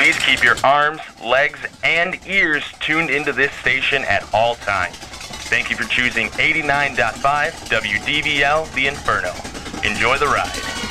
Please keep your arms, legs, and ears tuned into this station at all times. Thank you for choosing 89.5 WDVL The Inferno. Enjoy the ride.